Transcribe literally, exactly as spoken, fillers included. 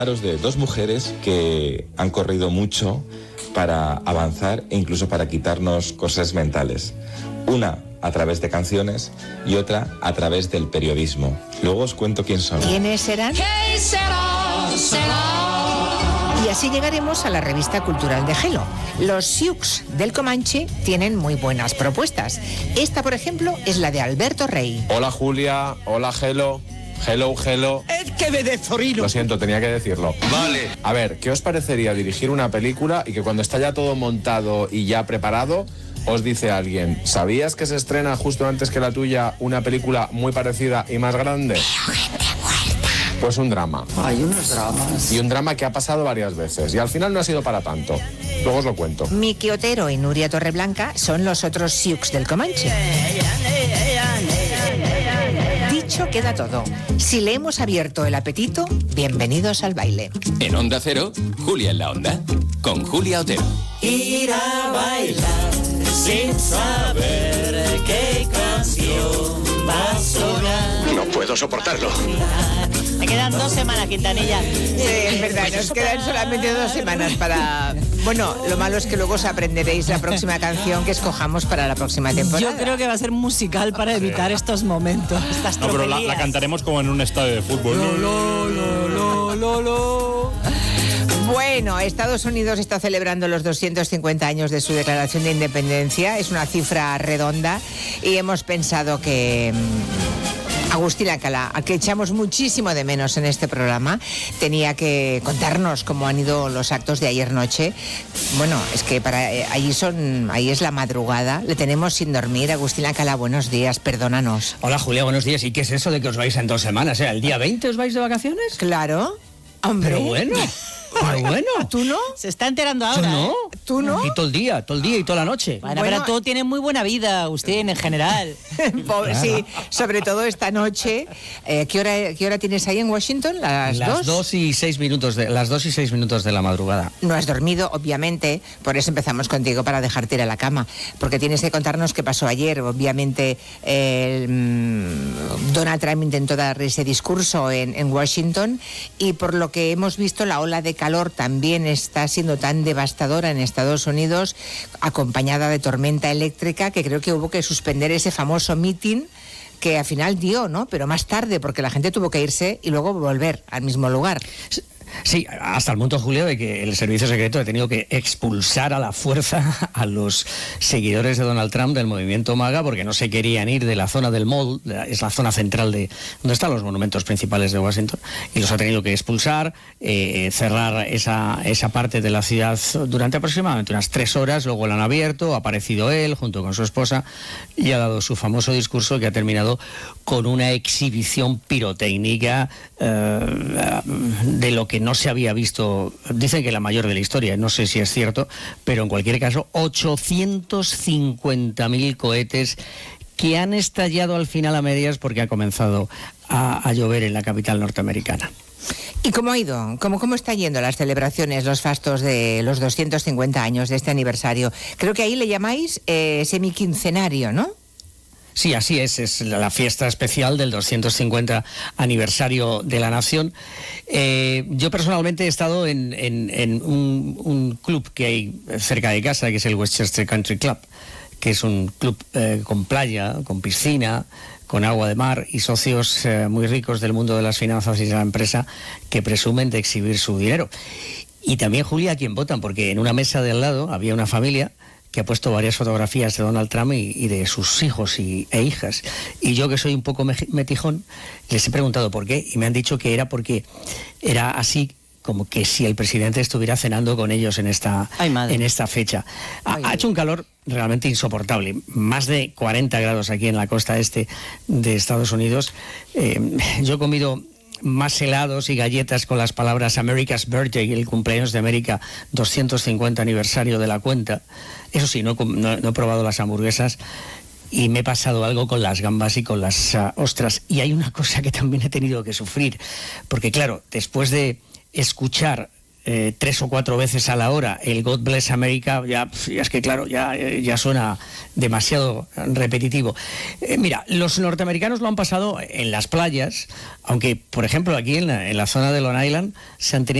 De dos mujeres que han corrido mucho para avanzar e incluso para quitarnos cosas mentales. Una a través de canciones y otra a través del periodismo. Luego os cuento quién son. ¿Quiénes serán? ¿Qué será? será? Y así llegaremos a la revista cultural de Gelo. Los Sioux del Comanche tienen muy buenas propuestas. Esta, por ejemplo, es la de Alberto Rey. Hola Julia, hola Gelo. Hello, hello. Es que me de zorino. Lo siento, tenía que decirlo. Vale. A ver, ¿qué os parecería dirigir una película y que cuando está ya todo montado y ya preparado, os dice alguien, ¿sabías que se estrena justo antes que la tuya una película muy parecida y más grande? Pues un drama. Hay unos dramas. Y un drama que ha pasado varias veces. Y al final no ha sido para tanto. Luego os lo cuento. Miki Otero y Nuria Torreblanca son los otros Sioux del Comanche. Dicho queda todo. Si le hemos abierto el apetito, bienvenidos al baile. En Onda Cero, Julia en la Onda, con Julia Otero. Ir a bailar sin saber qué canción va a sonar. No puedo soportarlo. Me quedan dos semanas, Quintanilla. Sí, es verdad, nos quedan solamente dos semanas para... Bueno, lo malo es que luego os aprenderéis la próxima canción que escojamos para la próxima temporada. Yo creo que va a ser musical para evitar sí. estos momentos, estas No, pero la, la cantaremos como en un estadio de fútbol. Lo, lo, lo, lo, lo, lo. Bueno, Estados Unidos está celebrando los doscientos cincuenta años de su declaración de independencia. Es una cifra redonda y hemos pensado que... Agustín Alcalá, a que echamos muchísimo de menos en este programa, tenía que contarnos cómo han ido los actos de ayer noche. Bueno, es que para eh, ahí son, ahí es la madrugada, le tenemos sin dormir. Agustín Alcalá, buenos días, perdónanos. Hola Julia, buenos días. ¿Y qué es eso de que os vais en dos semanas? ¿Eh? ¿El día veinte os vais de vacaciones? Claro, hombre. Pero bueno. Pero bueno. ¿Tú no? Se está enterando ahora. Yo no. ¿eh? ¿Tú no? Y todo el día, todo el día y toda la noche. Bueno, Bueno, pero tú tienes muy buena vida, Agustín, en general. Pobre, sí, sobre todo esta noche. Eh, ¿qué hora, ¿Qué hora tienes ahí en Washington? ¿Las, las dos? dos y seis minutos de las dos y seis minutos de la madrugada. No has dormido, obviamente, por eso empezamos contigo para dejarte ir a la cama, porque tienes que contarnos qué pasó ayer. Obviamente, eh, Donald Trump intentó dar ese discurso en, en Washington y por lo que hemos visto la ola de calor también está siendo tan devastadora en Estados Unidos, acompañada de tormenta eléctrica, que creo que hubo que suspender ese famoso meeting que al final dio, ¿no? Pero más tarde, porque la gente tuvo que irse y luego volver al mismo lugar. Sí, hasta el punto, Julio, de que el servicio secreto ha tenido que expulsar a la fuerza a los seguidores de Donald Trump del movimiento MAGA porque no se querían ir de la zona del Mall, es la zona central de donde están los monumentos principales de Washington, y los ha tenido que expulsar, eh, cerrar esa, esa parte de la ciudad durante aproximadamente unas tres horas. Luego la han abierto, ha aparecido él junto con su esposa y ha dado su famoso discurso que ha terminado con una exhibición pirotécnica eh, de lo que no se había visto, dicen que la mayor de la historia, no sé si es cierto, pero en cualquier caso, ochocientos cincuenta mil cohetes que han estallado al final a medias porque ha comenzado a, a llover en la capital norteamericana. ¿Y cómo ha ido? ¿Cómo, cómo están yendo las celebraciones, los fastos de los doscientos cincuenta años de este aniversario? Creo que ahí le llamáis eh, semiquincenario, ¿no? Sí, así es, es la fiesta especial del doscientos cincuenta aniversario de la nación. Eh, yo personalmente he estado en, en, en un, un club que hay cerca de casa, que es el Westchester Country Club, que es un club eh, con playa, con piscina, con agua de mar y socios eh, muy ricos del mundo de las finanzas y de la empresa que presumen de exhibir su dinero. Y también, Julia, a quien votan, porque en una mesa de al lado había una familia que ha puesto varias fotografías de Donald Trump y, y de sus hijos y, e hijas. Y yo, que soy un poco metijón, les he preguntado por qué, y me han dicho que era porque era así como que si el presidente estuviera cenando con ellos en esta, en esta fecha. Ha, ha hecho un calor realmente insoportable, más de cuarenta grados aquí en la costa este de Estados Unidos. Eh, yo he comido más helados y galletas con las palabras America's Birthday, el cumpleaños de América, doscientos cincuenta aniversario de la cuenta. Eso sí, no, no, no he probado las hamburguesas y me he pasado algo con las gambas y con las uh, ostras. Y hay una cosa que también he tenido que sufrir, porque claro, después de escuchar eh, tres o cuatro veces a la hora el God Bless America, ya, ya es que claro, ya, ya suena demasiado repetitivo. Eh, mira, los norteamericanos lo han pasado en las playas, aunque por ejemplo aquí en la, en la zona de Long Island se han tenido